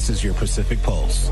This is your Pacific Pulse.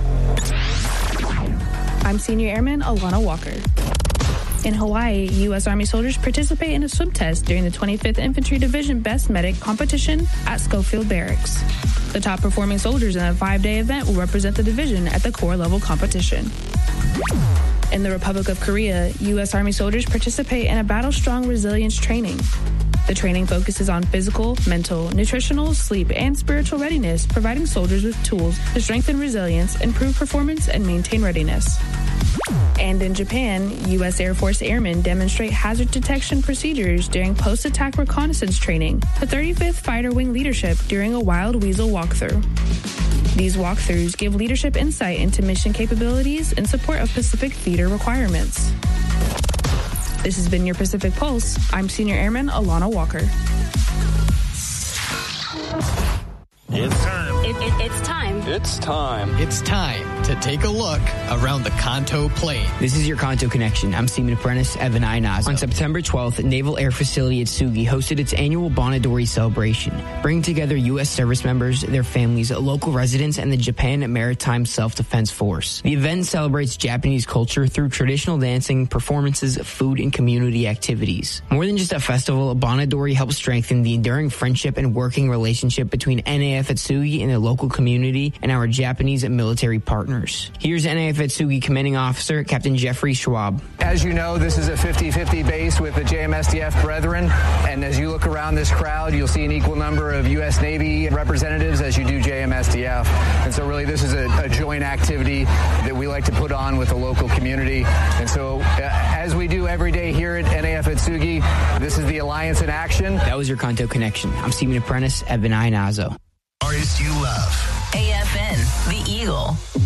I'm Senior Airman Alana Walker. In Hawaii, U.S. Army soldiers participate in a swim test during the 25th Infantry Division Best Medic competition at Schofield Barracks. The top performing soldiers in a 5-day event will represent the division at the Corps level competition. In the Republic of Korea, U.S. Army soldiers participate in a battle-strong resilience training. The training focuses on physical, mental, nutritional, sleep, and spiritual readiness, providing soldiers with tools to strengthen resilience, improve performance, and maintain readiness. And in Japan, U.S. Air Force airmen demonstrate hazard detection procedures during post-attack reconnaissance training, the 35th Fighter Wing leadership during a Wild Weasel walkthrough. These walkthroughs give leadership insight into mission capabilities in support of Pacific Theater requirements. This has been your Pacific Pulse. I'm Senior Airman Alana Walker. It's time. It's time. It's time. It's time to take a look around the Kanto Plain. This is your Kanto Connection. I'm Seaman Apprentice Evan Ionazo. On September 12th, Naval Air Facility at Tsugi hosted its annual Bonadori celebration, bringing together U.S. service members, their families, local residents, and the Japan Maritime Self-Defense Force. The event celebrates Japanese culture through traditional dancing, performances, food, and community activities. More than just a festival, Bonadori helps strengthen the enduring friendship and working relationship between NAF at Tsugi and the local community and our Japanese military partners. Here's NAF at Tsugi Commanding Officer Captain Jeffrey Schwab. As you know, this is a 50-50 base with the JMSDF brethren, and as you look around this crowd, you'll see an equal number of U.S. Navy representatives as you do JMSDF. And so really this is a joint activity that we like to put on with the local community. And so as we do every day here at NAF at Tsugi, this is the Alliance in action. That was your Kanto Connection. I'm Seaman Apprentice Evan Ionazo. Artists you love. AFN, The Eagle.